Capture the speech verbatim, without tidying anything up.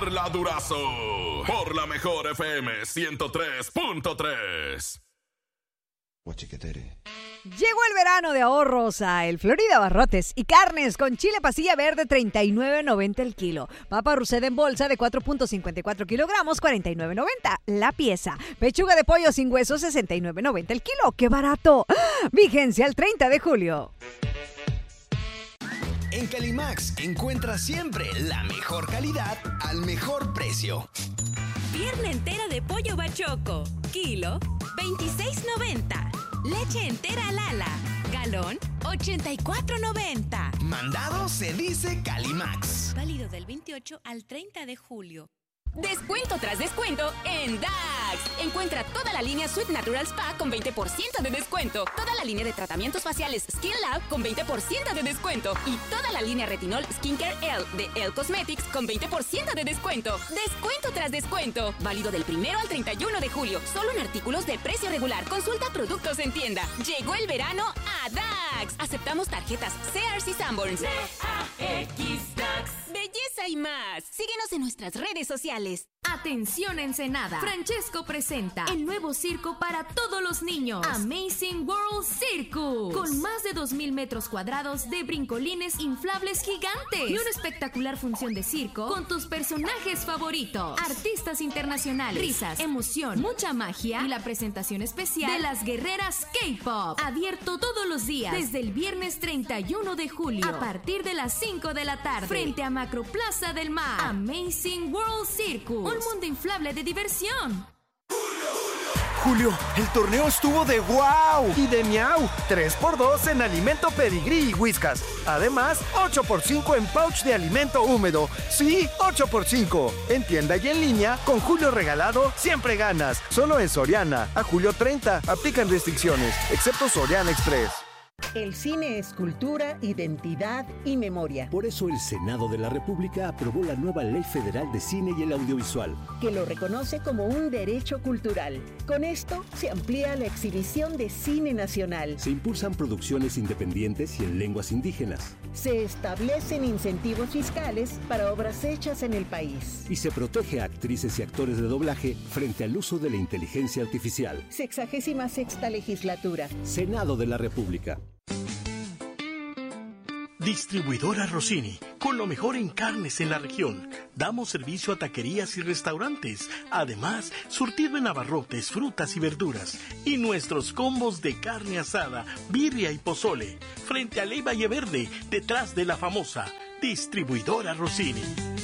Carla Durazo. Por la mejor F M ciento tres punto tres. Llegó el verano de ahorros a El Florida Barrotes y carnes con chile pasilla verde treinta y nueve noventa el kilo. Papa Russet en bolsa de cuatro punto cincuenta y cuatro kilogramos cuarenta y nueve noventa la pieza. Pechuga de pollo sin hueso sesenta y nueve noventa el kilo. ¡Qué barato! ¡Ah! Vigencia el treinta de julio. En Calimax encuentras siempre la mejor calidad al mejor precio. Pierna entera de pollo bachoco, kilo veintiséis noventa. Leche entera Lala, galón ochenta y cuatro noventa. Mandado se dice Calimax. Válido del veintiocho al treinta de julio. Descuento tras descuento en Dax. Encuentra toda la línea Sweet Natural Spa con veinte por ciento de descuento. Toda la línea de tratamientos faciales Skin Lab con veinte por ciento de descuento. Y toda la línea Retinol Skincare L de Elle Cosmetics con veinte por ciento de descuento. Descuento tras descuento. Válido del primero al treinta y uno de julio. Solo en artículos de precio regular. Consulta productos en tienda. Llegó el verano a Dax. Aceptamos tarjetas Sears y Sanborns. D A X Dax. Belleza y más. Síguenos en nuestras redes sociales. Atención Ensenada, Francesco presenta el nuevo circo para todos los niños, Amazing World Circus, con más de dos mil metros cuadrados de brincolines inflables gigantes y una espectacular función de circo con tus personajes favoritos, artistas internacionales, risas, emoción, mucha magia y la presentación especial de las guerreras K-pop, abierto todos los días desde el viernes treinta y uno de julio a partir de las cinco de la tarde frente a Macroplaza del Mar. Amazing World Circus, un mundo inflable de diversión. Julio, el torneo estuvo de wow y de miau. tres por dos en alimento Pedigrí y Whiskas. Además, ocho por cinco en pouch de alimento húmedo. Sí, ocho por cinco. En tienda y en línea, con Julio regalado, siempre ganas. Solo en Soriana. A julio treinta. Aplican restricciones, excepto Soriana Express. El cine es cultura, identidad y memoria. Por eso el Senado de la República aprobó la nueva Ley Federal de Cine y el Audiovisual, que lo reconoce como un derecho cultural. Con esto se amplía la exhibición de cine nacional. Se impulsan producciones independientes y en lenguas indígenas. Se establecen incentivos fiscales para obras hechas en el país. Y se protege a actrices y actores de doblaje frente al uso de la inteligencia artificial. Sexagésima sexta legislatura. Senado de la República. Distribuidora Rossini, con lo mejor en carnes en la región. Damos servicio a taquerías y restaurantes. Además, surtido en abarrotes, frutas y verduras. Y nuestros combos de carne asada, birria y pozole. Frente a Ley Valle Verde, detrás de la famosa Distribuidora Rossini.